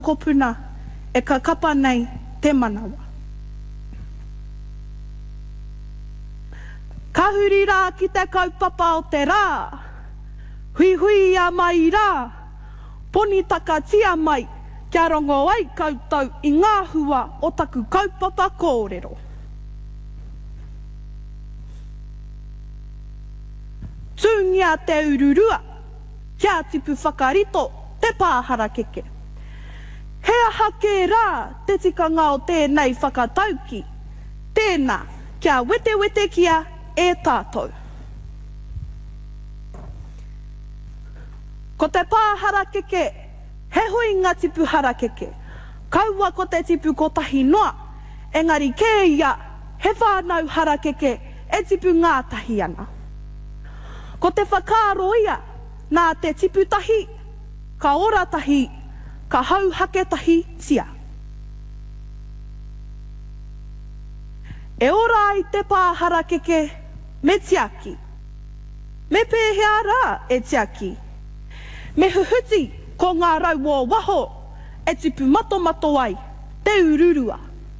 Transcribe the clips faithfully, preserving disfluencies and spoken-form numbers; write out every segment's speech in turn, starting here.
kopuna e ka kapa nei te manawa. Ka huri rā ki te kaupapa o te rā, hui hui a mai rā, poni taka tia mai, kia rongo ai koutou i ngā hua o taku kaupapa kōrero. Tūngia te ururua, kia tipu whakarito te pāhara keke. Hea hake rā te tikanga o tēnei whakatauki, tēnā kia wete wete kia e tātou. Ko te pāhara keke, he hui ngā tipu hara keke, kaua ko te tipu kotahi noa, engari kē ia, he whānau hara keke, e tipu ngātahi ana. Ko te whakaaro ia, nā te tipu tahi, ka ora tahi, ka hau hake tahi tia. E ora ai te pāhara keke, me tiaki. Me pēhea rā e tiaki. Me huhuti ko ngā rau o waho, e tipu mato mato ai, te ururua.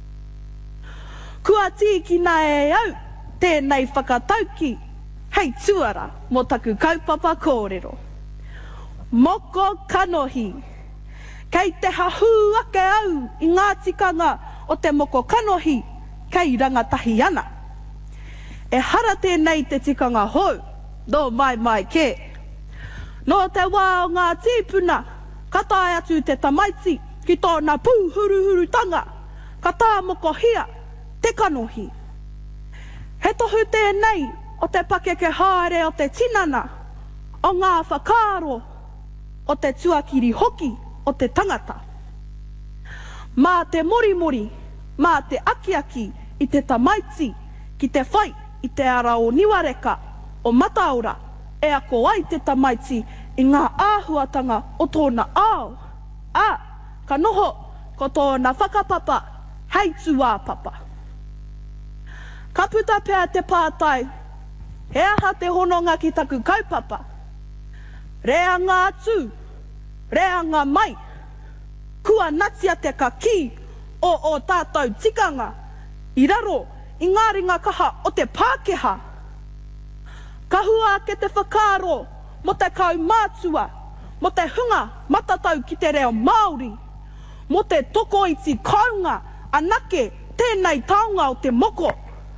Kua tīkina e au, tēnei whakatauki, hei tuara mō taku kaupapa kōrero. Moko kanohi. Kei te hahu ake au i ngā tikanga o te moko kanohi, kei rangatahi ana. E hara tēnei te tikanga hou, no mai mai ke. No te wā o ngā tīpuna, katai atu te tamaiti, ki tōna pū huru huru tanga, ka tā moko hia, te kanohi. He tohu tēnei, o te pakeke haere o te tinana, o ngā whakaaro, o te tuakiri hoki, o te tangata. Mā te mori mori, mā te aki aki, i te tamaiti, ki te whai, i te ara o niwareka, o mataura, e ako ai te tamaiti, i ngā āhuatanga o tōna ao. A, ka noho, ko tōna whakapapa, hei tuā papa. Ka puta pēr te pātai, he aha te hononga ki taku kaupapa. Rea ngā tū, rea ngā mai, kua natia te ka ki o o tātou tikanga, i raro i ngā ringa kaha o te Pākehā. Ka hua ke te whakaaro mo te kau mātua, mo te hunga matatau ki te reo Māori, mo te toko iti kaunga anake tēnei taonga o te moko.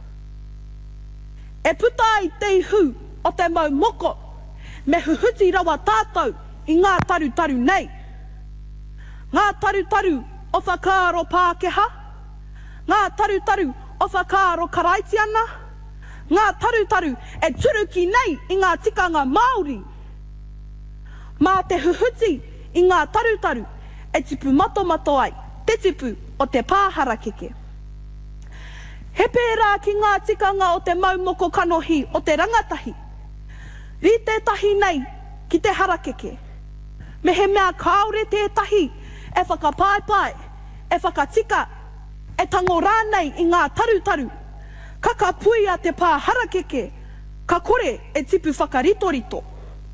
E puta ai te ihu o te mau moko, me huhuti rawa tātou i ngā taru taru nei. Ngā taru taru o whakaaro Pākehā, ngā taru taru o whakaaro Karaitiana, ngā taru taru e turuki nei i ngā tikanga Māori. Mā te huhuti i ngā taru taru e tipu mato mato ai, te tipu o te pāhara keke. He pērā ki ngā tikanga o te maumoko kanohi o te rangatahi. Ri tētahi nei ki te harakeke. Me he mea kaore tētahi e whakapaipai, e whakatika, e tango rānei i ngā tarutaru. Ka ka pui a te pā harakeke, ka kore e tipu whakaritorito.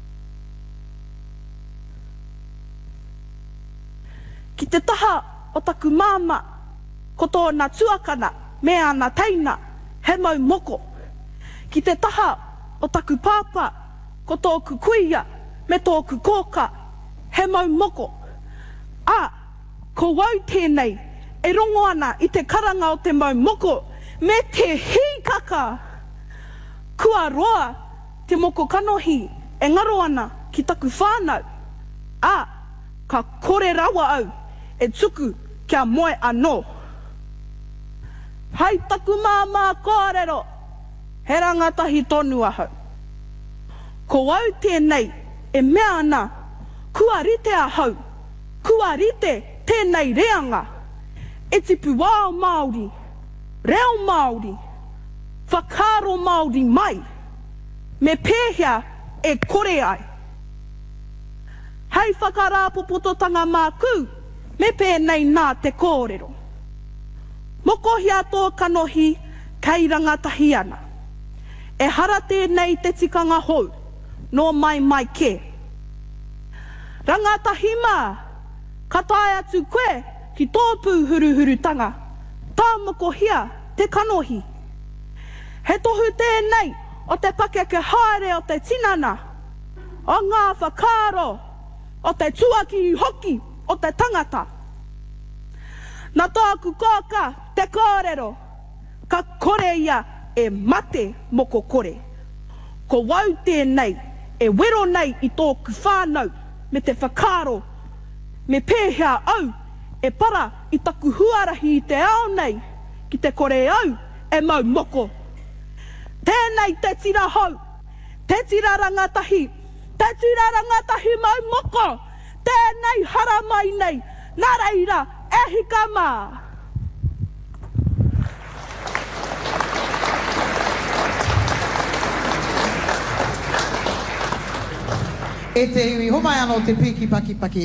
Ki te taha o taku māma, ko tōna tuakana, me ana teina, he mau moko. Ki te taha o taku pāpā, ko tōku kuia, me tōku kōka, he mau moko. A, ko wau tēnei, e rongo ana i te karanga o te mau moko, me te hīkaka. Kua roa, te moko kanohi, e ngaro ana ki taku whānau. A, ka kore rawa au, e tuku kia moe anō. Hei taku māmā kōrero, he rangatahi tonu ahau. Ko au tēnei, e mea ana, kua rite ahau, kua rite tēnei reanga, e tipu wāo Māori, reo Māori, whakaaro Māori mai, me pēhea e kore ai. Hei whakarāpopototanga māku, me pēnei nā te kōrero. Moko hia tō kanohi, kei rangatahi ana. E hara tēnei te tikanga hou, no mai mai ke. Rangatahi mā, Ka tae atu koe ki tōpū huruhurutanga. Tā moko hia te kanohi. He tohu tēnei o te pakeke haere o te tinana. O ngā whakaro, o te tuaki hoki, o te tangata. Nā tāku kōka, te kōrero, ka kore ia e mate moko kore. Ko wau tēnei, e wero nei i tōku whānau, me te whakaro, me pēhea au, e para i taku huarahi i te ao nei, ki te kore au, e mau moko. Tēnei te tira hau, te tira rangatahi, te tira rangatahi mau moko, tēnei hara mai nei, nā reira, e hika mā. E te iwi, homai anō te piki paki paki.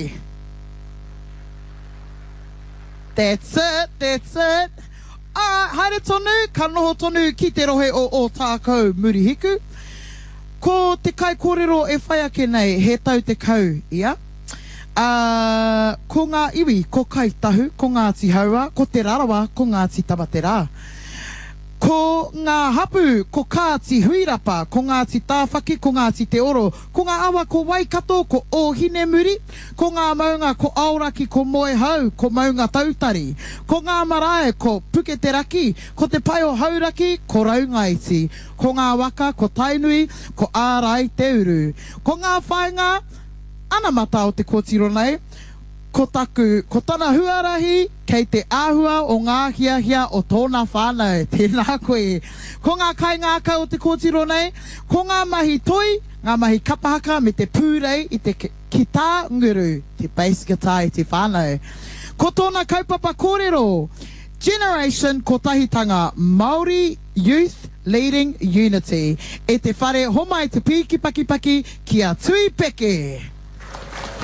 That's it, that's it. Ah, haere tonu, ka noho tonu ki te rohe o o tākou murihiku. Ko te kai kōrero e whai ake nei, he tau te kau, ia. Uh, ko ngā iwi, ko kai tahu, ko ngā ti haua, ko te rarawa, ko ngā ti tabatera. Ko ngā hapu, ko kā ti huirapa, ko ngā ti tāwhaki, ko ngā ti te oro, ko ngā awa, ko waikato, ko ōhine muri, ko ngā maunga, ko auraki, ko moe hau, ko maunga tautari, ko ngā marae, ko puke te raki, ko te pai o hauraki, ko raungaiti, ko ngā waka, ko tainui, ko ārai te uru, ko ngā whainga, ana mata o te kōtiro nei, ko taku, ko tana huarahi, kei te āhua o ngā hiahia o tōna whānau, tēnā koe. Ko ngā kai ngāka o te kōtiro nei, ko ngā mahi toi, ngā mahi kapahaka me te pūrei i te kita nguru, te bass guitar i te whānau. Ko tōna kaupapa kōrero, Generation Kotahitanga Māori Youth Leading Unity, e te whare homai te piki paki paki ki a tui peke.